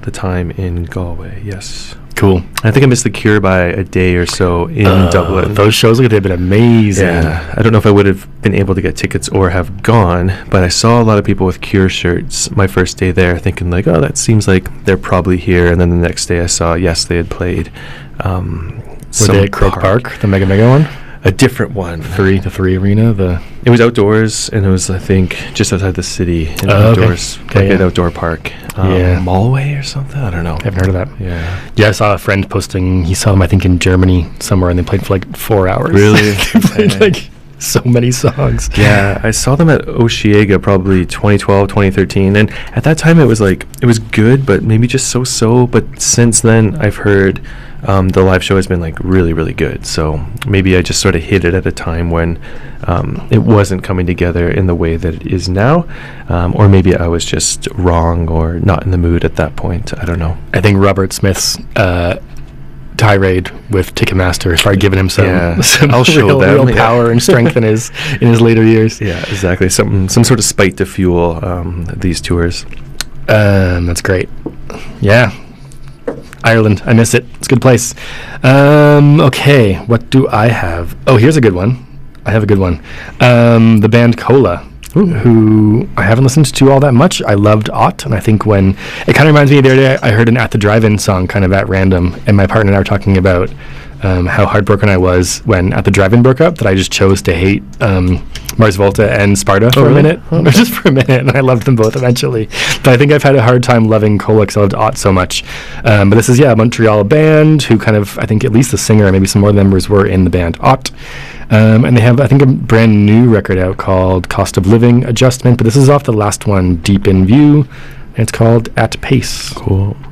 the time in Galway. Yes. Cool. I think I missed The Cure by a day or so in Dublin. Those shows look like they've been amazing. Yeah, I don't know if I would have been able to get tickets or have gone, but I saw a lot of people with Cure shirts my first day there, thinking like, oh, that seems like they're probably here. And then the next day I saw, yes, they had played. Were they at Croke Park, the Mega one? A different one. The three arena? It was outdoors, and it was, I think, just outside the city. Outdoors. Okay, an outdoor park. Malway or something? I don't know. I haven't heard of that. Yeah, I saw a friend posting, he saw them, I think, in Germany somewhere, and they played for like 4 hours. Really? They played like so many songs. Yeah, I saw them at Osheaga probably 2012, 2013, and at that time it was good, but maybe just so-so, but since then I've heard the live show has been like really, really good, so maybe I just sort of hit it at a time when it wasn't coming together in the way that it is now, or maybe I was just wrong or not in the mood at that point. I don't know. I think Robert Smith's tirade with Ticketmaster started giving him some I'll show them real power and strength in his later years. Yeah, exactly. Some sort of spite to fuel these tours. That's great. Yeah. Ireland, I miss it. It's a good place. Okay, what do I have? Oh, here's a good one. I have a good one. The band Cola, who I haven't listened to all that much. I loved Ott, and I think when it kind of reminds me the other day, I heard an At the Drive-In song kind of at random, and my partner and I were talking about how heartbroken I was when At the Drive-In broke up, that I just chose to hate Mars Volta and Sparta for a minute, or just for a minute, and I loved them both eventually. But I think I've had a hard time loving Cola because I loved Ott so much. But this is, a Montreal band who kind of, I think at least the singer and maybe some more members were in the band Ott. And they have, I think, a brand new record out called Cost of Living Adjustment, but this is off the last one, Deep in View, and it's called At Pace. Cool.